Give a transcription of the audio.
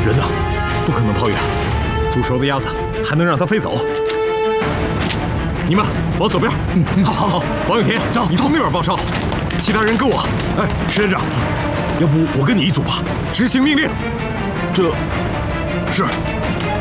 人呢？ 不可能跑远，煮熟的鸭子还能让它飞走。你们往左边。好。王永田， 走， 你从那边报哨，其他人跟我。 哎，石连长，要不我跟你一组吧？ 执行命令。 这是。